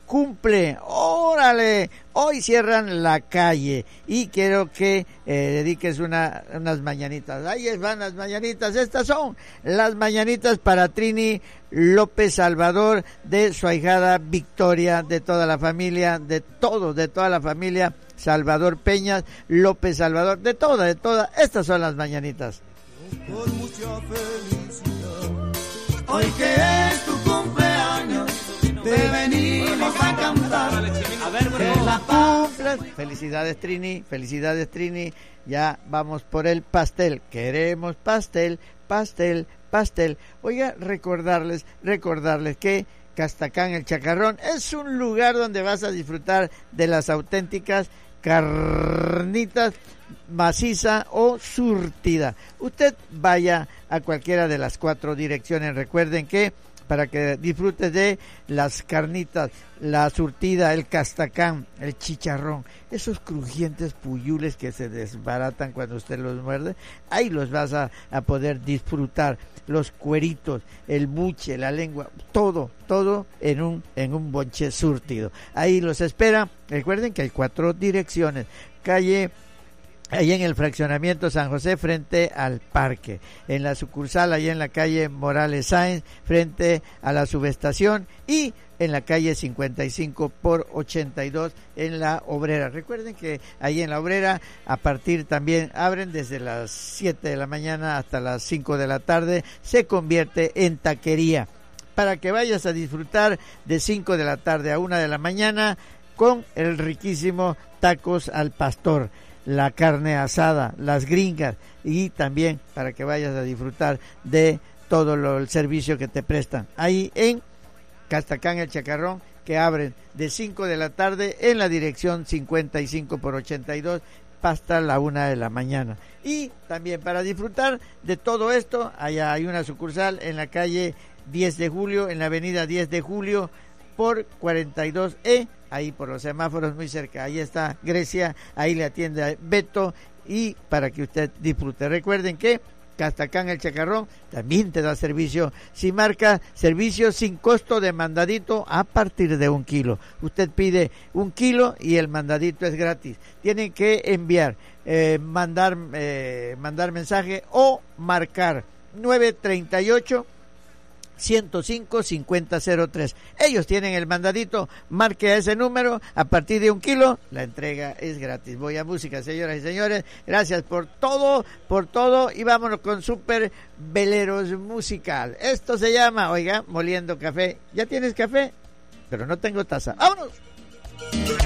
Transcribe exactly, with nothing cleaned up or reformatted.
cumple, órale, hoy cierran la calle y quiero que eh, dediques una, unas mañanitas. Ahí van las mañanitas, estas son las mañanitas para Trini López Salvador, de su ahijada Victoria, de toda la familia, de todos, de toda la familia Salvador Peñas, López Salvador, de toda, de toda, estas son las mañanitas. Con mucha felicidad, hoy que es tu cumpleaños, te venimos a cantar. A ver, que la cumplas. Felicidades, Trini, felicidades, Trini. Ya vamos por el pastel. Queremos pastel, pastel, pastel. Oiga, recordarles, recordarles que Castacán el Chacarrón es un lugar donde vas a disfrutar de las auténticas carnitas maciza o surtida. Usted vaya a cualquiera de las cuatro direcciones. Recuerden que para que disfrutes de las carnitas, la surtida, el castacán, el chicharrón, esos crujientes puyules que se desbaratan cuando usted los muerde, ahí los vas a, a poder disfrutar. Los cueritos, el buche, la lengua, todo, todo en un, en un bonche surtido. Ahí los espera. Recuerden que hay cuatro direcciones. Calle ahí en el fraccionamiento San José frente al parque, en la sucursal allá en la calle Morales Sáenz frente a la subestación y en la calle cincuenta y cinco por ochenta y dos en la Obrera. Recuerden que ahí en la Obrera a partir también abren desde las siete de la mañana hasta las cinco de la tarde, se convierte en taquería para que vayas a disfrutar de cinco de la tarde a una de la mañana con el riquísimo tacos al pastor, la carne asada, las gringas y también para que vayas a disfrutar de todo lo, el servicio que te prestan ahí en Castacán el Chacarrón, que abren de cinco de la tarde en la dirección cincuenta y cinco por ochenta y dos hasta la una de la mañana. Y también para disfrutar de todo esto, allá hay una sucursal en la calle diez de julio, en la avenida diez de julio por cuarenta y dos E, ahí por los semáforos muy cerca. Ahí está Grecia, ahí le atiende Beto y para que usted disfrute. Recuerden que Castacán el Chacarrón también te da servicio, si marca servicio sin costo de mandadito a partir de un kilo. Usted pide un kilo y el mandadito es gratis. Tienen que enviar, eh, mandar, eh, mandar mensaje o marcar nueve treinta y ocho ciento cinco cincuenta cero tres. Ellos tienen el mandadito, marque a ese número, a partir de un kilo, la entrega es gratis. Voy a música, señoras y señores, gracias por todo, por todo, y vámonos con Super Veleros Musical. Esto se llama, oiga, Moliendo Café. ¿Ya tienes café? Pero no tengo taza. ¡Vámonos!